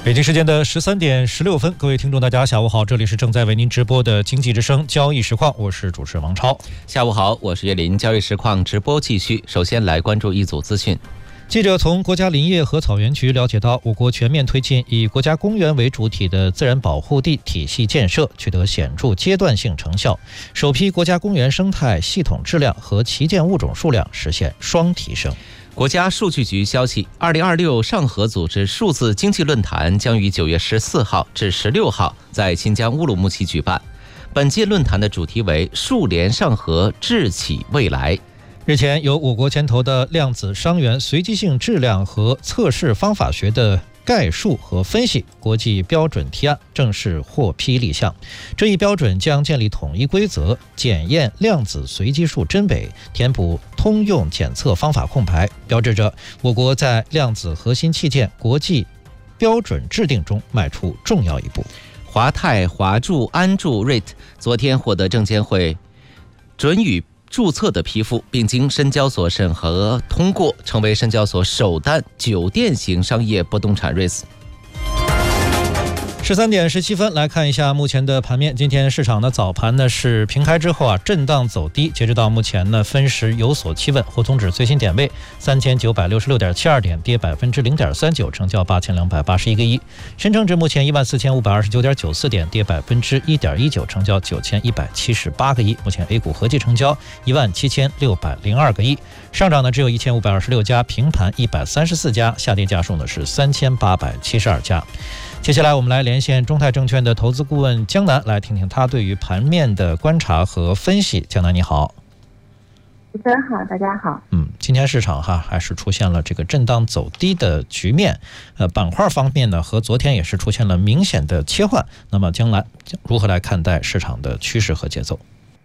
北京时间的13点16分，各位听众大家下午好，这里是正在为您直播的经济之声交易实况，我是主持人王超。 下午好，我是岳林。交易实况直播继续，首先来关注一组资讯。 记者从国家林业和草原局了解到，我国全面推进以国家公园为主体的自然保护地体系建设取得显著阶段性成效，首批国家公园生态系统质量和旗舰物种数量实现双提升。 国家数据局消息，2026上合组织数字经济论坛将于9月14号至16号在新疆乌鲁木齐举办。本届论坛的主题为“数联上合，智企未来”。 日前，由我国牵头的量子伤员随机性质量和测试方法学的概述和分析国际标准提案正式获批立项。这一标准将建立统一规则，检验量子随机数真伪，填补通用检测方法空白，标志着我国在量子核心器件国际标准制定中迈出重要一步。 华泰、华住、安住、REIT 昨天获得证监会准予注册的批复，并经深交所审核通过，成为深交所首单酒店型商业不动产 REITs。 13点17分，来看一下目前的盘面。今天市场的早盘呢是平开之后震荡走低，截止到目前呢分时有所企稳。沪通指最新点位3966.72点，跌0.39%，成交8281个亿。深成指目前14529.94点，跌1.19%，成交9178个亿。目前 A 股合计成交17602个亿，上涨呢只有1526家，平盘134家，下跌家数呢是3872家。接下来我们来连线中泰证券的投资顾问江南，来听听他对于盘面的观察和分析。江南你好。 主持人好，大家好。 今天市场还是出现了这个震荡走低的局面，板块方面呢和昨天也是出现了明显的切换。那么江南如何来看待市场的趋势和节奏？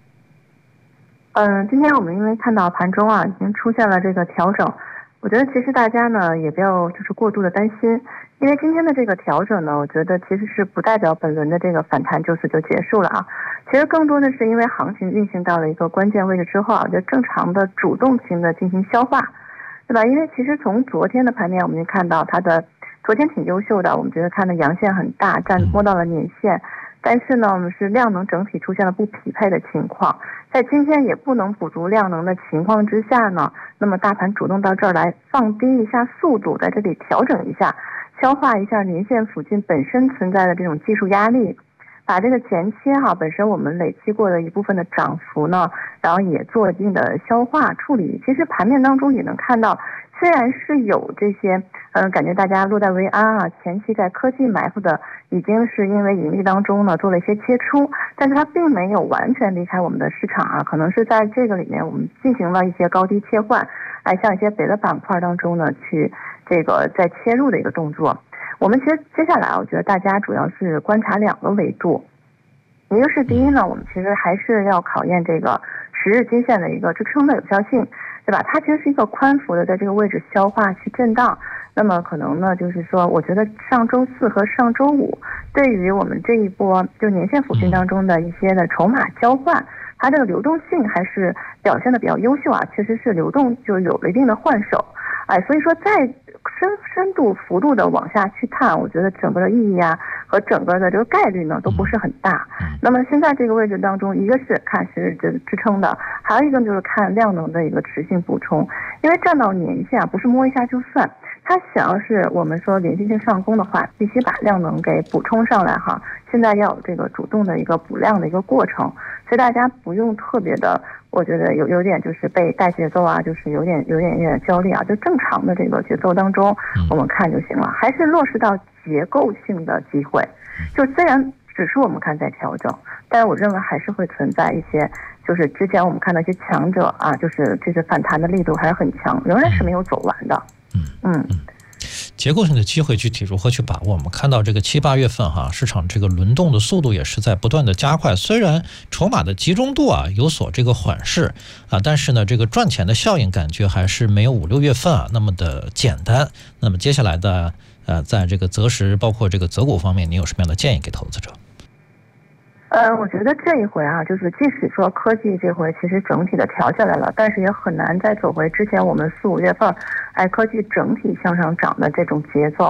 今天我们因为看到盘中已经出现了这个调整，我觉得其实大家呢也不要就是过度的担心。因为今天的这个调整呢，我觉得其实是不代表本轮的这个反弹就此就结束了啊。其实更多的是因为行情运行到了一个关键位置之后就正常的主动性的进行消化，对吧？因为其实从昨天的盘面我们就看到它的昨天挺优秀的，我们觉得看的阳线很大，摸到了年线，但是呢我们是量能整体出现了不匹配的情况，在今天也不能补足量能的情况之下呢，那么大盘主动到这儿来放低一下速度，在这里调整一下，消化一下年线附近本身存在的这种技术压力，把这个前期本身我们累积过的一部分的涨幅呢，然后也做一定的消化处理。其实盘面当中也能看到，虽然是有这些感觉大家落袋为安前期在科技埋伏的已经是因为盈利当中呢做了一些切出，但是它并没有完全离开我们的市场可能是在这个里面我们进行了一些高低切换，像一些别的板块当中呢去这个再切入的一个动作。我们其实接下来我觉得大家主要是观察两个维度，一个是第一呢，我们其实还是要考验这个10日均线的一个支撑的有效性，对吧？它其实是一个宽幅的在这个位置消化去震荡，那么可能呢就是说我觉得上周四和上周五对于我们这一波就年线附近当中的一些的筹码交换，它这个流动性还是表现的比较优秀确实是流动就有了一定的换手，所以说在深度幅度的往下去探，我觉得整个的意义和整个的这个概率呢都不是很大。那么现在这个位置当中，一个是看10日支撑的，还有一个就是看量能的一个持续补充。因为站到年线不是摸一下就算，它想要是我们说连续性上攻的话，必须把量能给补充上来现在要有这个主动的一个补量的一个过程，所以大家不用特别的，我觉得有点就是被带节奏就是有点焦虑就正常的这个节奏当中我们看就行了，还是落实到结构性的机会。就虽然指数我们看在调整，但是我认为还是会存在一些，就是之前我们看到一些强者就是这次反弹的力度还是很强，仍然是没有走完的。 结构性的机会具体如何去把握？我们看到这个7、8月份市场这个轮动的速度也是在不断的加快，虽然筹码的集中度有所这个缓释但是呢这个赚钱的效应感觉还是没有5、6月份那么的简单。那么接下来的在这个择时包括这个择股方面，你有什么样的建议给投资者？ 我觉得这一回就是即使说科技这回其实整体的调下来了，但是也很难再走回之前我们4、5月份科技整体向上涨的这种节奏。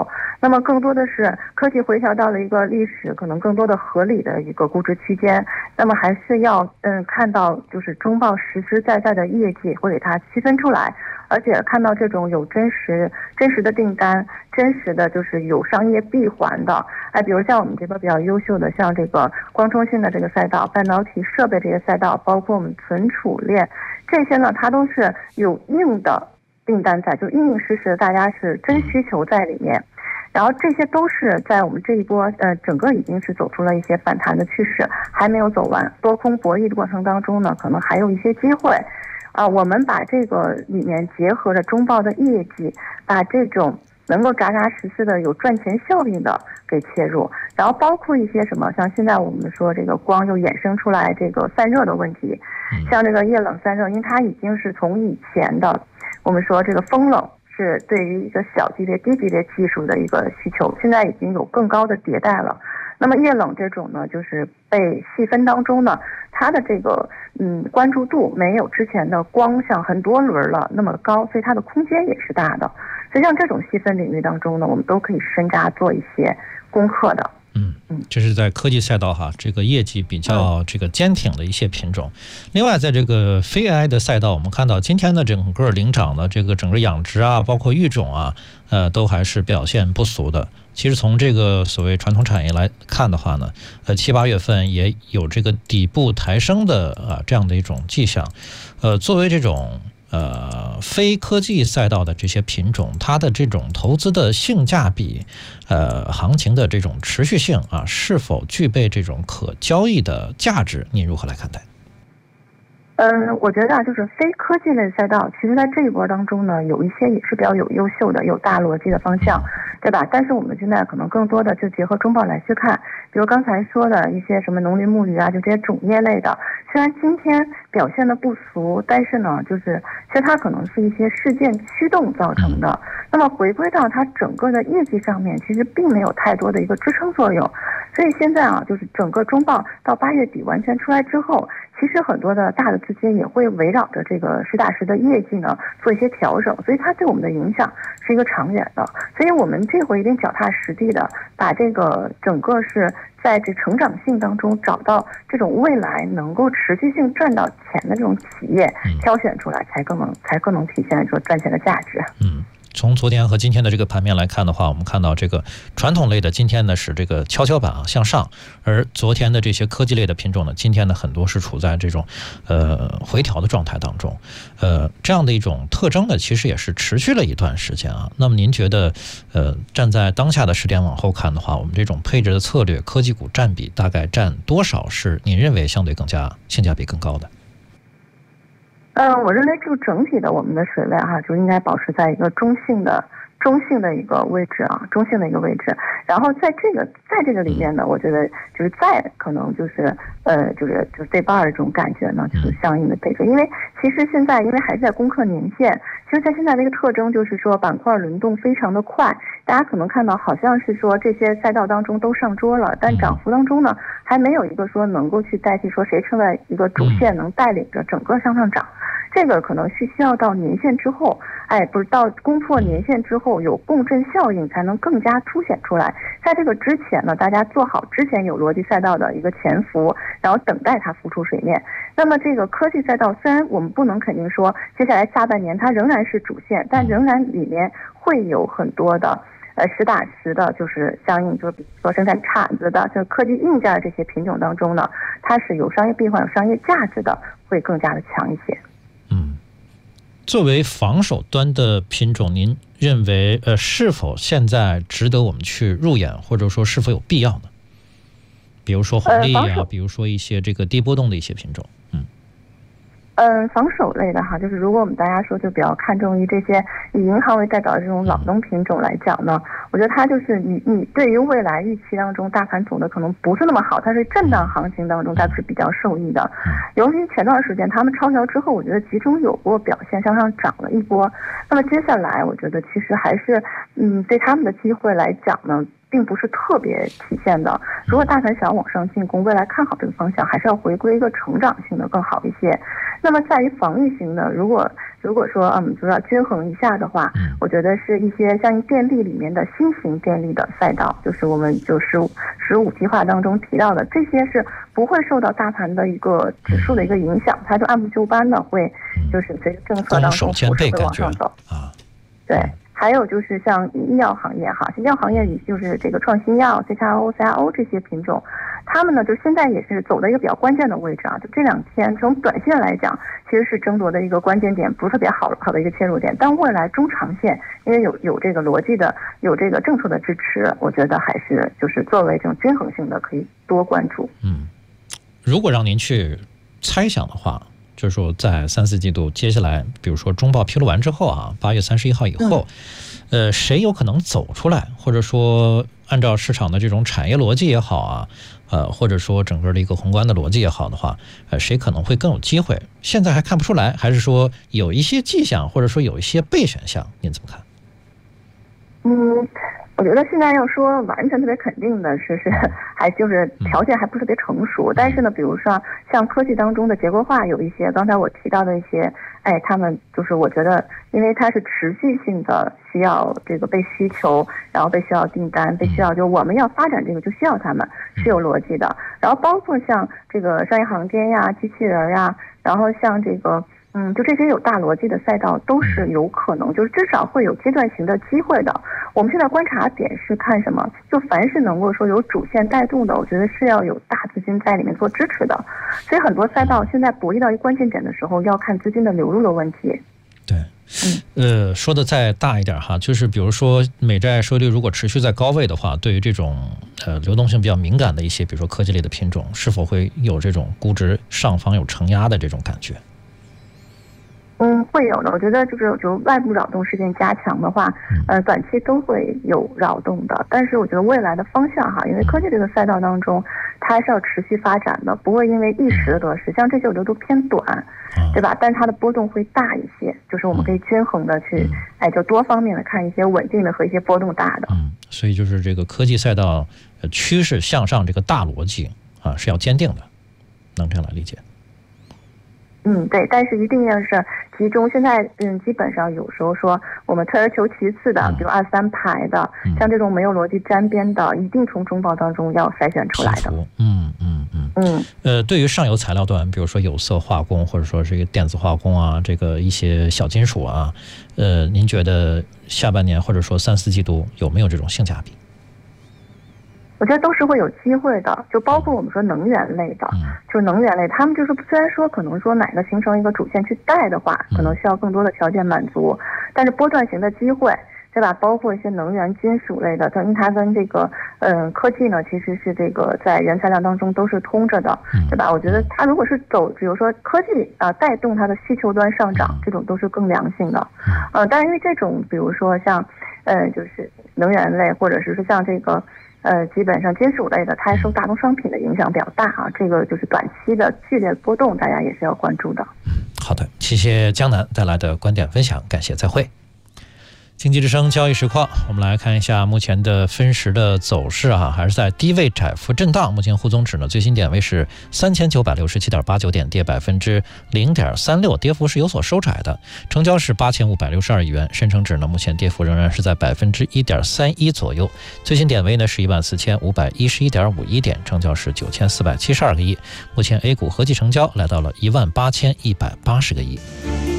那么更多的是科技回调到了一个历史可能更多的合理的一个估值区间，那么还是要看到就是中报实实在在的业绩会给它区分出来，而且看到这种有真实的订单，真实的就是有商业闭环的，比如像我们这边比较优秀的，像这个光通信的这个赛道、半导体设备这些赛道，包括我们存储链这些呢，它都是有硬的订单在，就硬硬实实，大家是真需求在里面。然后这些都是在我们这一波整个已经是走出了一些反弹的趋势，还没有走完，多空博弈的过程当中呢，可能还有一些机会。我们把这个里面结合着中报的业绩，把这种能够扎扎实实的有赚钱效应的给切入，然后包括一些什么，像现在我们说这个光又衍生出来这个散热的问题，像这个液冷散热，因为它已经是从以前的我们说这个风冷是对于一个小级别、低级别技术的一个需求，现在已经有更高的迭代了。那么液冷这种呢，就是被细分当中呢，它的这个关注度没有之前的光像很多轮了那么高，所以它的空间也是大的。所以像这种细分领域当中呢，我们都可以深扎做一些功课的。 这是在科技赛道哈，这个业绩比较这个坚挺的一些品种。另外，在这个非 AI 的赛道，我们看到今天的整个领涨的这个整个养殖啊，包括育种啊，都还是表现不俗的。其实从这个所谓传统产业来看的话呢，7、8月份也有这个底部抬升的这样的一种迹象。作为这种非科技赛道的这些品种，它的这种投资的性价比，行情的这种持续性啊，是否具备这种可交易的价值？您如何来看待？ 我觉得就是非科技类赛道，其实在这一波当中呢，有一些也是比较有优秀的、有大逻辑的方向，对吧？但是我们现在可能更多的就结合中报来去看，比如刚才说的一些什么农林牧渔啊，就这些种业类的，虽然今天表现的不俗，但是呢，就是其实它可能是一些事件驱动造成的。那么回归到它整个的业绩上面，其实并没有太多的一个支撑作用。所以现在就是整个中报到8月底完全出来之后，其实很多的大的资金也会围绕着这个实打实的业绩呢做一些调整，所以它对我们的影响是一个长远的。所以我们这回一定脚踏实地的把这个整个是在这成长性当中找到这种未来能够持续性赚到钱的这种企业挑选出来，才更能体现说赚钱的价值。 从昨天和今天的这个盘面来看的话，我们看到这个传统类的今天呢是这个跷跷板向上，而昨天的这些科技类的品种呢，今天呢很多是处在这种回调的状态当中。这样的一种特征呢，其实也是持续了一段时间啊。那么您觉得站在当下的时点往后看的话，我们这种配置的策略，科技股占比大概占多少是您认为相对更加性价比更高的？ 我认为就整体的我们的水位就应该保持在一个中性的一个位置啊，中性的一个位置。然后在这个里面呢，我觉得就是再可能就是对半的这种感觉呢，就是相应的配置。因为其实现在因为还在攻克年线，其实在现在的一个特征就是说板块轮动非常的快，大家可能看到好像是说这些赛道当中都上桌了，但涨幅当中呢还没有一个说能够去代替说谁成为一个主线能带领着整个向上涨。这个可能是需要到年线之后，不是到攻破年线之后有共振效应才能更加凸显出来。在这个之前呢，大家做好之前有逻辑赛道的一个潜伏，然后等待它浮出水面。那么这个科技赛道虽然我们不能肯定说接下来下半年它仍然是主线，但仍然里面会有很多的实打实的，就是相应就是比如说生产铲子的，就科技硬件这些品种当中呢，它是有商业闭环、有商业价值的，会更加的强一些。 作为防守端的品种，您认为是否现在值得我们去入眼，或者说是否有必要呢？比如说红利啊，比如说一些这个低波动的一些品种。 防守类的就是如果我们大家说就比较看重于这些以银行为代表的这种老农品种来讲呢，我觉得它就是你对于未来预期当中大盘走的可能不是那么好，它是震荡行情当中它是比较受益的。由于前段时间他们超调之后，我觉得集中有过表现向上涨了一波，那么接下来我觉得其实还是对他们的机会来讲呢， 并不是特别体现的。如果大盘想要往上进攻，未来看好这个方向，还是要回归一个成长性的更好一些。那么在于防御型的，如果说就是要均衡一下的话，我觉得是一些像电力里面的新型电力的赛道，就是我们就15计划当中提到的，这些是不会受到大盘的一个指数的一个影响，它就按部就班的会就是这个政策当中不是会往上走啊。对，还有就是像医药行业哈，医药行业里就是这个创新药、CRO、CRO 这些品种，他们呢就现在也是走的一个比较关键的位置啊。就这2天从短线来讲，其实是争夺的一个关键点，不是特别好的一个切入点。但未来中长线，因为有这个逻辑的，有这个政策的支持，我觉得还是就是作为这种均衡性的可以多关注。 如果让您去猜想的话，就是说在3、4季度接下来，比如说中报披露完之后啊，8月31号以后，谁有可能走出来，或者说按照市场的这种产业逻辑也好啊，或者说整个的一个宏观的逻辑也好的话，谁可能会更有机会？现在还看不出来，还是说有一些迹象，或者说有一些备选项？您怎么看？ 我觉得现在要说完全特别肯定的是还就是条件还不是特别成熟，但是呢，比如说像科技当中的结构化，有一些刚才我提到的一些，他们就是我觉得，因为它是持续性的需要这个被需求，然后被需要订单，被需要就我们要发展这个就需要他们是有逻辑的，然后包括像这个商业航天呀、机器人呀，然后像这个。就这些有大逻辑的赛道都是有可能，就是至少会有阶段性的机会的。我们现在观察点是看什么？就凡是能够说有主线带动的，我觉得是要有大资金在里面做支持的。所以很多赛道现在博弈到一关键点的时候，要看资金的流入的问题。 对，说的再大一点哈，就是比如说美债收益率如果持续在高位的话，对于这种流动性比较敏感的一些，比如说科技类的品种，是否会有这种估值上方有承压的这种感觉？ 会有的。我觉得就是外部扰动事件加强的话，短期都会有扰动的。但是我觉得未来的方向哈，因为科技这个赛道当中，它还是要持续发展的，不会因为一时的得失，像这些我觉得都偏短，对吧？但它的波动会大一些，就是我们可以均衡的去，就多方面的看一些稳定的和一些波动大的。 所以就是这个科技赛道趋势向上这个大逻辑啊是要坚定的，能这样来理解？ 对，但是一定要是集中。现在基本上有时候说我们退而求其次的，比如2、3排的，像这种没有逻辑沾边的，一定从中报当中要筛选出来的。 对于上游材料端，比如说有色化工或者说这个电子化工啊，这个一些小金属啊，您觉得下半年或者说3、4季度有没有这种性价比？ 我觉得都是会有机会的，就包括我们说能源类的，就能源类，他们就是虽然说可能说哪个形成一个主线去带的话，可能需要更多的条件满足，但是波段型的机会，对吧？包括一些能源、金属类的，因为它跟这个科技呢，其实是这个在原材料当中都是通着的，对吧？我觉得它如果是走，比如说科技带动它的需求端上涨，这种都是更良性的，但是因为这种比如说像就是能源类，或者是说像这个。基本上金属类的，它受大宗商品的影响比较大啊，这个就是短期的剧烈波动，大家也是要关注的。 好的，谢谢江南带来的观点分享，感谢，再会。经济之声交易实况，我们来看一下目前的分时的走势啊，还是在低位窄幅震荡。目前沪综指呢最新点位是3967.89点，跌0.36%，跌幅是有所收窄的。成交是8562亿元，深成指呢目前跌幅仍然是在1.31%左右。最新点位呢是14511.51点，成交是9472个亿。目前 A 股合计成交来到了18180个亿。